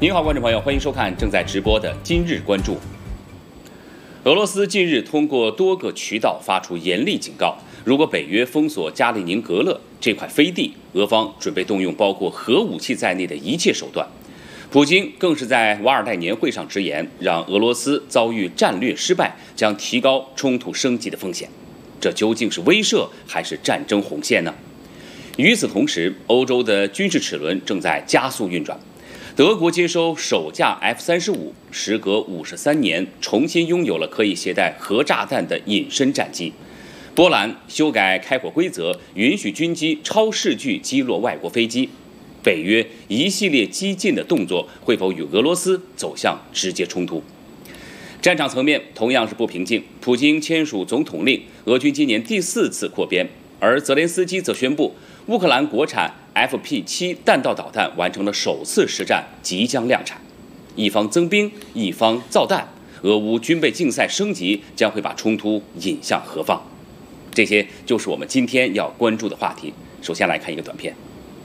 您好，观众朋友，欢迎收看正在直播的今日关注。俄罗斯近日通过多个渠道发出严厉警告，如果北约封锁加里宁格勒这块飞地，俄方准备动用包括核武器在内的一切手段。普京更是在瓦尔代年会上直言，让俄罗斯遭遇战略失败将提高冲突升级的风险。这究竟是威慑还是战争红线呢？与此同时，欧洲的军事齿轮正在加速运转。德国接收首架 F-35，时隔53年，重新拥有了可以携带核炸弹的隐身战机。波兰修改开火规则，允许军机超视距击落外国飞机。北约一系列激进的动作，会否与俄罗斯走向直接冲突？战场层面同样是不平静，普京签署总统令，俄军今年第4次扩编，而泽连斯基则宣布，乌克兰国产 FP7 弹道导弹完成了首次实战，即将量产。一方增兵，一方造弹，俄乌军备竞赛升级将会把冲突引向何方？这些就是我们今天要关注的话题。首先来看一个短片。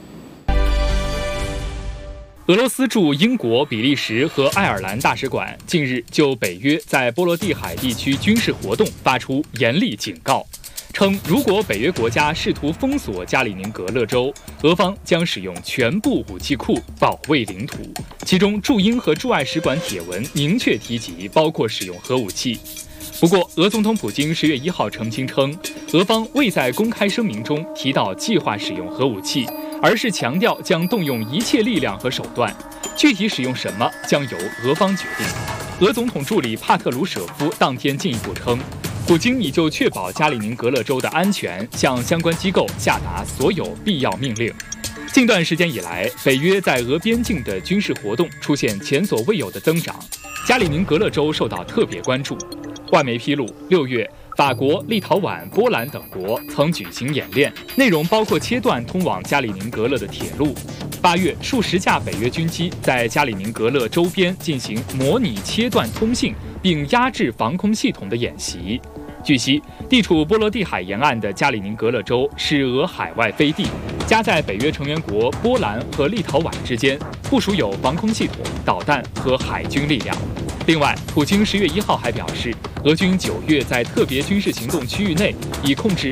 俄罗斯驻英国、比利时和爱尔兰大使馆近日就北约在波罗的海地区军事活动发出严厉警告，称如果北约国家试图封锁加里宁格勒州，俄方将使用全部武器库保卫领土。其中驻英和驻爱使馆帖文明确提及，包括使用核武器。不过，俄总统普京10月1号澄清称，俄方未在公开声明中提到计划使用核武器，而是强调将动用一切力量和手段，具体使用什么将由俄方决定。俄总统助理帕特鲁舍夫当天进一步称，普京已就确保加里宁格勒州的安全，向相关机构下达所有必要命令。近段时间以来，北约在俄边境的军事活动出现前所未有的增长，加里宁格勒州受到特别关注。外媒披露，6月，法国、立陶宛、波兰等国曾举行演练，内容包括切断通往加里宁格勒的铁路。8月，数十架北约军机在加里宁格勒周边进行模拟切断通信并压制防空系统的演习。据悉，地处波罗的海沿岸的加里宁格勒州是俄海外飞地，夹在北约成员国波兰和立陶宛之间，部署有防空系统、导弹和海军力量。另外，普京10月1号还表示，俄军9月在特别军事行动区域内已控制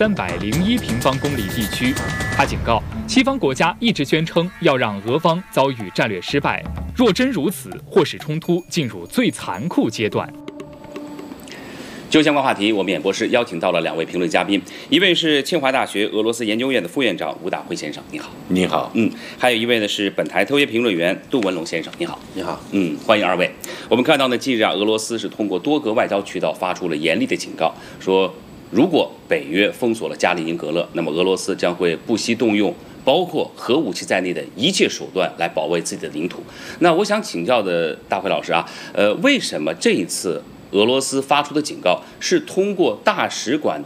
1301平方公里地区。他警告，西方国家一直宣称要让俄方遭遇战略失败，若真如此，或使冲突进入最残酷阶段。 就相关话题，我们演播室邀请到了2位评论嘉宾，一位是清华大学俄罗斯研究院的副院长吴大辉先生，你好。 你好。 还有一位呢是本台特约评论员杜文龙先生，你好。 你好。 欢迎2位。我们看到呢，近日俄罗斯是通过多个外交渠道发出了严厉的警告，说如果北约封锁了加里宁格勒，那么俄罗斯将会不惜动用包括核武器在内的一切手段来保卫自己的领土。那我想请教的大辉老师啊，为什么这一次俄罗斯发出的警告是通过大使馆